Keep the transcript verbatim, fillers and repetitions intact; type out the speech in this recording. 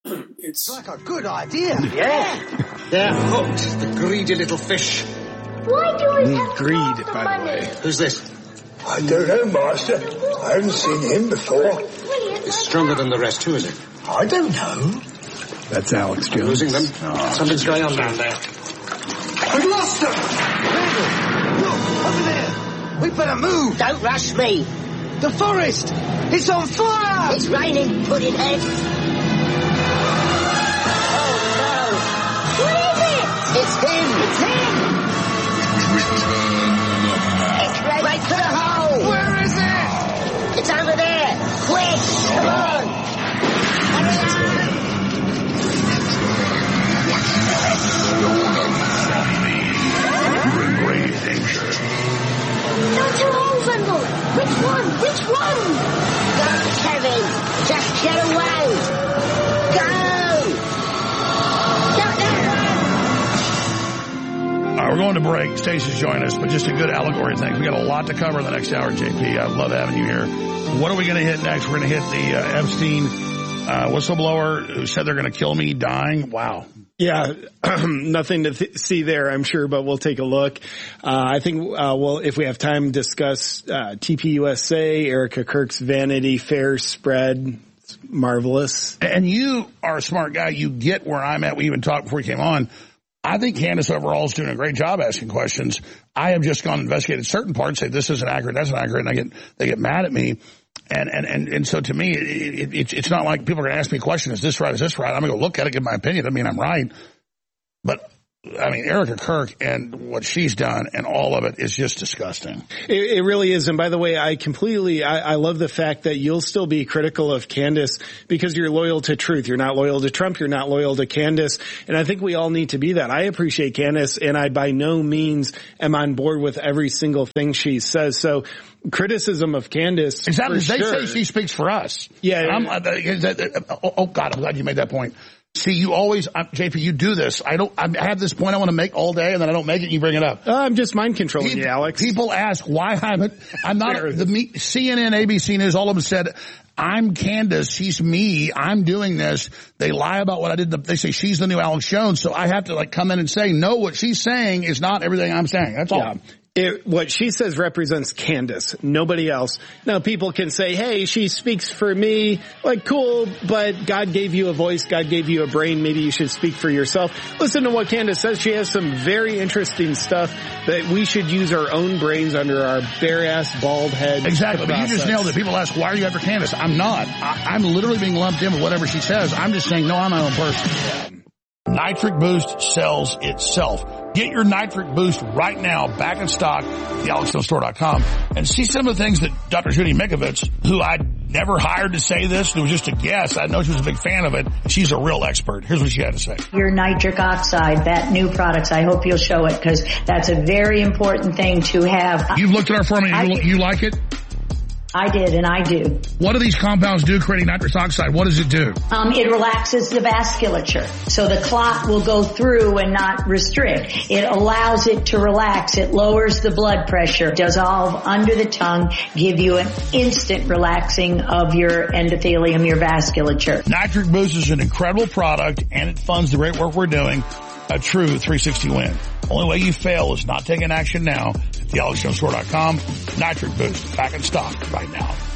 It's like a good idea. Yeah. They're hooked, the greedy little fish. Why do we have greed, the by money? the way. Who's this? I don't know, Master. I haven't seen him before. He's stronger than the rest. Who is it? I don't know. That's Alex Jones. Losing them. Oh. Something's going on down there. We've lost them! Look, over there. We better move. Don't rush me. The forest! It's on fire! It's raining pudding head. Oh, no. What is it? It's him. It's him. It's right, right to the hole. Where is it? It's over there. Quick. Come on. Hurry up. You're in grave danger. There are two holes, Uncle. Which one? Which one? Go, Kevin. Just get away. Go. Not that one. All right, we're going to break. Stacey's joining us, but just a good allegory of things. We got a lot to cover in the next hour, J P. I love having you here. What are we going to hit next? We're going to hit the uh, Epstein uh, whistleblower who said they're going to kill me dying. Wow. Yeah, nothing to th- see there, I'm sure, but we'll take a look. Uh, I think, uh, well, if we have time, discuss uh, T P U S A, Erica Kirk's Vanity Fair spread. It's marvelous. And you are a smart guy. You get where I'm at. We even talked before we came on. I think Candace overall is doing a great job asking questions. I have just gone and investigated certain parts, say this isn't accurate, that's not accurate, and I get they get mad at me. And, and, and, and so to me, it, it, it's not like people are going to ask me a question, is this right, is this right? I'm going to go look at it, give my opinion. I mean, I'm right. But, I mean, Erica Kirk and what she's done and all of it is just disgusting. It, it really is. And by the way, I completely, I, I love the fact that you'll still be critical of Candace because you're loyal to truth. You're not loyal to Trump. You're not loyal to Candace. And I think we all need to be that. I appreciate Candace, and I by no means am on board with every single thing she says. So, criticism of Candace. Exactly. They sure. say she speaks for us. Yeah. And I'm, uh, oh, oh, God, I'm glad you made that point. See, you always, uh, J P, you do this. I don't, I have this point I want to make all day, and then I don't make it, and you bring it up. Uh, I'm just mind controlling People, you, Alex. People ask why I'm, I'm not, the C N N, A B C News, all of them said, I'm Candace, she's me, I'm doing this. They lie about what I did. They say she's the new Alex Jones, so I have to like come in and say, no, what she's saying is not everything I'm saying. That's all. Yeah. It, what she says represents Candace, nobody else. Now, people can say, hey, she speaks for me. Like, cool, but God gave you a voice. God gave you a brain. Maybe you should speak for yourself. Listen to what Candace says. She has some very interesting stuff that we should use our own brains under our bare-ass, bald head. Exactly. But you just nailed it. People ask, why are you after Candace? I'm not. I, I'm literally being lumped in with whatever she says. I'm just saying, no, I'm my own person. Nitric Boost sells itself. Get your Nitric Boost right now, back in stock, at the alex jones store dot com, and see some of the things that Doctor Judy Mikovits, who I never hired to say this, it was just a guess. I know she was a big fan of it. She's a real expert. Here's what she had to say. Your nitric oxide, that new products, I hope you'll show it because that's a very important thing to have. You've looked at our formula. You, you like it? I did, and I do. What do these compounds do creating nitrous oxide? What does it do? Um, it relaxes the vasculature, so the clot will go through and not restrict. It allows it to relax. It lowers the blood pressure, dissolve under the tongue, give you an instant relaxing of your endothelium, your vasculature. Nitric Boost is an incredible product, and it funds the great work we're doing. A true three sixty win. Only way you fail is not taking action now. At the alex jones store dot com. Nitric Boost, back in stock right now.